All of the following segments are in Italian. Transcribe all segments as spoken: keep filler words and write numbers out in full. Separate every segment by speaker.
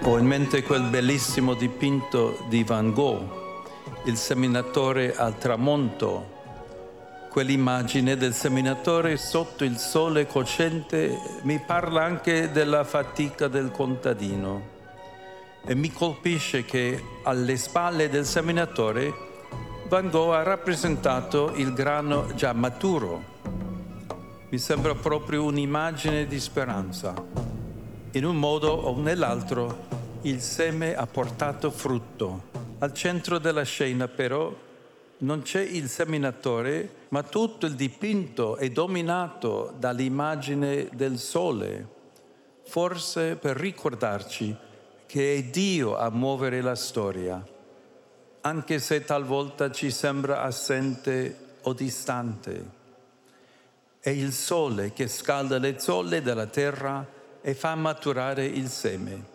Speaker 1: Ho in mente quel bellissimo dipinto di Van Gogh, Il seminatore al tramonto. Quell'immagine del seminatore sotto il sole cocente mi parla anche della fatica del contadino e mi colpisce che alle spalle del seminatore Van Gogh ha rappresentato il grano già maturo. Mi sembra proprio un'immagine di speranza. In un modo o nell'altro il seme ha portato frutto. Al centro della scena però non c'è il seminatore, ma tutto il dipinto è dominato dall'immagine del sole, forse per ricordarci che è Dio a muovere la storia, anche se talvolta ci sembra assente o distante. È il sole che scalda le zolle della terra e fa maturare il seme.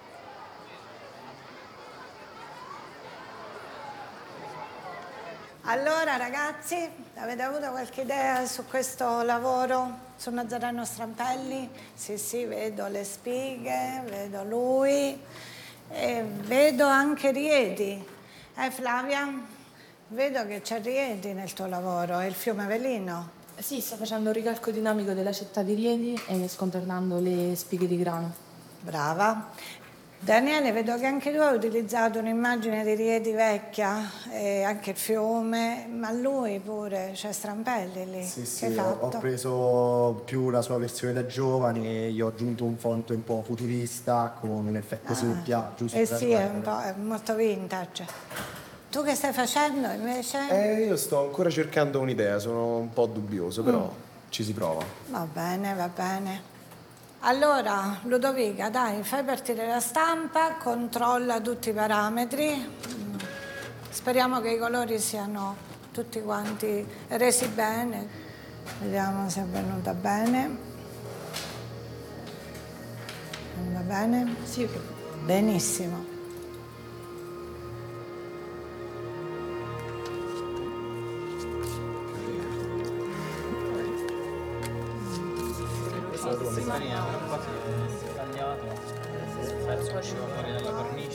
Speaker 2: Allora ragazzi, avete avuto qualche idea su questo lavoro su Nazareno Strampelli? Sì, sì, vedo le spighe, vedo lui e vedo anche Rieti. Eh Flavia? Vedo che c'è Rieti nel tuo lavoro, è il fiume Velino.
Speaker 3: Sì, sto facendo un ricalco dinamico della città di Rieti e scontornando le spighe di grano.
Speaker 2: Brava. Daniele, vedo che anche tu hai utilizzato un'immagine di Rieti vecchia, e anche il fiume, ma lui pure, c'è Strampelli lì.
Speaker 4: Sì,
Speaker 2: che
Speaker 4: sì,
Speaker 2: hai
Speaker 4: ho,
Speaker 2: fatto?
Speaker 4: ho preso più la sua versione da giovane, gli ho aggiunto un font un po' futurista con un effetto
Speaker 2: Ah,
Speaker 4: seppia, giusto
Speaker 2: eh
Speaker 4: per
Speaker 2: sì, è,
Speaker 4: arrivare.
Speaker 2: un po', è molto vintage. Tu che stai facendo invece?
Speaker 5: Eh, io sto ancora cercando un'idea, sono un po' dubbioso, però
Speaker 2: Mm.
Speaker 5: ci si prova.
Speaker 2: Va bene, va bene. Allora, Ludovica, dai, fai partire la stampa, controlla tutti i parametri. Mm. Speriamo che i colori siano tutti quanti resi bene. Vediamo se è venuta bene. Va bene?
Speaker 3: Sì,
Speaker 2: Benissimo.